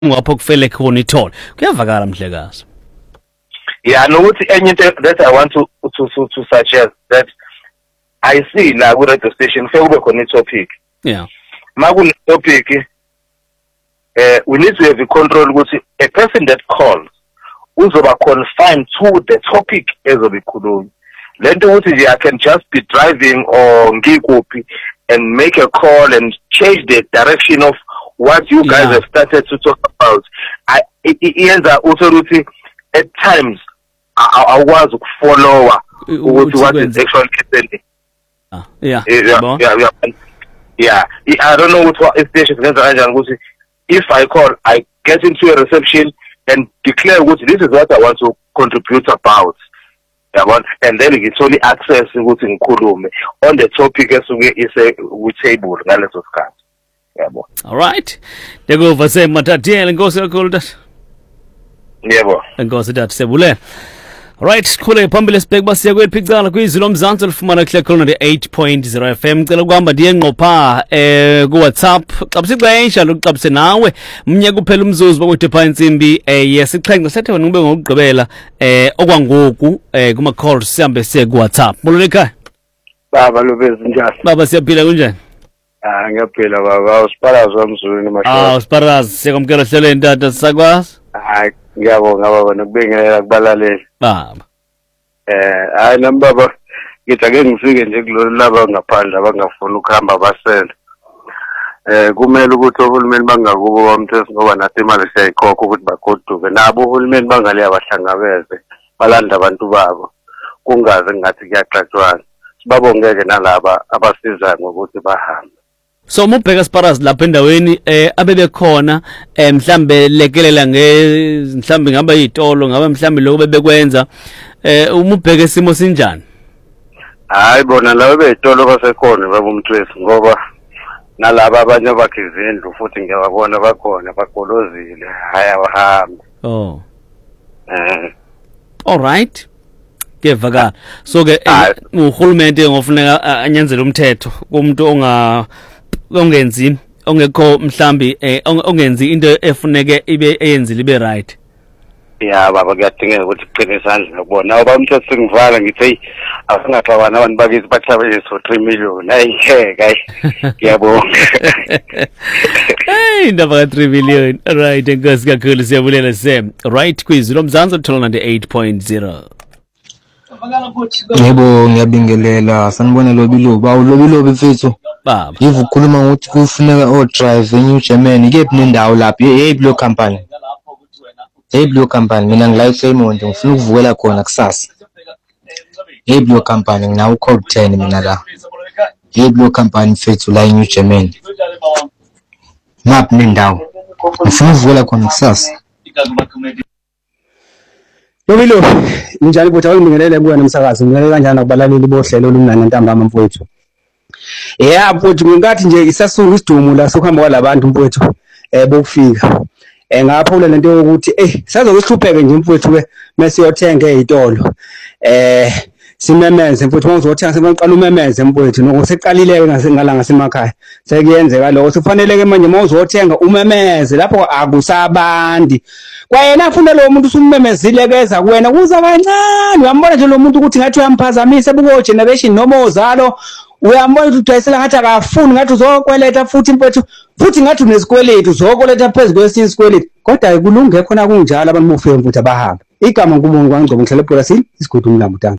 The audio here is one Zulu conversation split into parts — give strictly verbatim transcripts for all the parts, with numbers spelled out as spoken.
ngapho kufele khona ithole kuyavakala Mhlekazi. Yeah, nokuthi enye into that I want to to to, to suggest that I see la ku radio station feke kube khona topic. Yeah. Makune topic eh we need to have a control ukuthi a person that calls uzoba confined to the topic ezobikhuluma. Lento ukuthi nje I can just be driving or ngikuphi and make a call and change the direction of what you guys yeah. have started to talk about. I iyenza ukuthi at times I was follower what is actually happening. Ah, yeah. Yeah, bon. yeah, yeah. Yeah. I don't know what station is. If I call, I get into a reception and declare what this is what I want to contribute about. Yeah, and then it's only access what in Kulume on the topic as we say we table. Yeah, bon. All right. They go for say Matatiel and go circle that. Yeah, bon. And go to that Sebule. Right, khule phambili sibheke basiya kweliphicala kwizilo mzansi olifumana kule khona the eight point zero F M cela ukuhamba ndiye ngqopha eh ku WhatsApp xabise xesha lokuxabise nawe mnye kuphela umzuzu bakwethe pha insimbi eh yesixhenxe sethe wena ube ngokugqibela eh okwangoku eh kuma calls sihambe siye ku WhatsApp molole ekhaya baba lobezi njani baba siyaphila kunjani ah ngiyaphila baba uSparazi wamzulu nemashwa ah uSparazi siyakwamkela hlele ntata sakwazi hayi ngiyabonga baba nokubingelela kubalaleli baba eh hayi nami baba ngithi ake ngifike nje kulolu laba ngaphandle abangafuna ukuhamba basela eh kumele ukuthi uhulumeni bangakubo bamthetho ngoba nathi imali siyayikhokha ukuthi bagoduke nabo uhulumeni bangale abahlangabeze balanda abantu babo kungaze ngathi kuyaxatshwana sibabongeke nalaba abasiza ngokuthi bahambe. So mubheka Sparazi lapha endaweni eh abebe khona eh mhlambe lekelela nge mhlambe ngaba yitolo ngaba mhlambe lokho bebekwenza eh umubheka isimo sinjani? Hayi bona labo beyitolo basekhona babumthwesi ngoba nalabo abanye abakizindlu futhi ngiyababona bakhona bagolozile hayi abahambi. Oh. Eh. All right. Kevaka. So ke uhulumende ngofuneka anyanzele umthetho kumuntu onga ongenzi ongekho mhlambi eh ongenzi into efuneke ibe eyenzile ibe right. Yeah baba kuyadingeka ukuthi uqine isandla ngibona ngoba umthetho singivala ngithi hey asingaxabana abantu bakithi bathabele so three million hayi hayi ngiyabonga. Hey ndaba ka three million right enkosi kakhulu siyabulela Sam right quiz lo mzansi uthola na eight point zero. Yebo ngiyabingelela sanibona lobilobi awulobilobi mfethu baba yivu ukukhuluma ukuthi kufuneka o drive eNew Germany kephi nendawo lapho hey Blue Company hey Blue Company mina ngila Clermont ngifuna ukuvukela khona kusasa hey Blue Company nginawo code ten mina la hey Blue Company mfethu la eNew Germany map nendawo ngifuna ukuvukela khona kusasa. Lobilo njani ukuthi awungibingelele kuwe nomsakazi ngeke kanjani akubalaleli bohlelo lumnana ntambama mfowethu. Yeah mfowethu ngingathi nje isasungu isidumo la sokuhamba kwalabantu mfowethu eh bokufika eh ngaphula lento yokuthi eh sazokuhlupheke nje mfowethu ke mase yothenga ezitolo eh simemeze mfowethu mawuzothenga sebaqala umemeze mfowethu nokuseqalileke ngasengala ngasemakhaya sekuyenzeka lokho sifaneleke manje mawuzothenga umemeze lapho akusabandi kwayena afuna lo muntu usumemezile keza kuwena kuza kancane uyambona nje lo muntu ukuthi ngathi uyamphazamisa buko generation noma ozalo uyambona ukuthi udayisela ngathi akafuni ngathi uzokweleta futhi mfowethu futhi ngathi unesikweletu uzokweleta phezulu kwesinye isikweletu kodwa kulunge khona kunjalo abantu bofike mfowethu abahamba igama ngumuntu kwangcobo ngihlala ePolasini isigodi umlamutanga.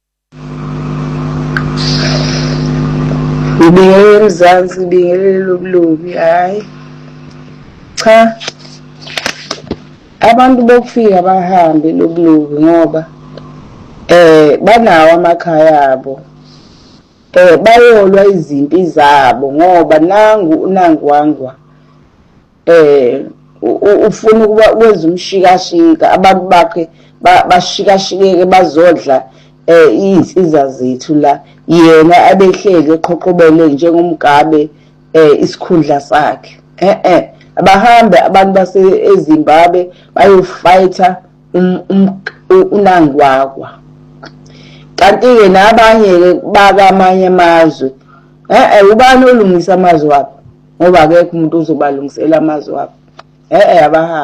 Ibingelele mzansi ibingelele lobulobi hayi cha abantu bokufika bahambe lobulobi ngoba eh banawo amakhaya abo eh bayolwa izimpi zabo ngoba nangu nangwangwa eh ufuna ukuba wenza umshikashika abantu bakhe bashikashikeke bazodla eh izinsiza zethu la yena abehleke eqhoqobele njengomgabe eh isikhundla sakhe eh eh abahambe abantu base eZimbabwe bayofighter unangwagwa kanti ke nabanye ke bakamanye amazwe eh eh ubani olungisa amazwe wabo ngoba akekho umuntu uzobalungisela amazwe wabo eh eh abahambi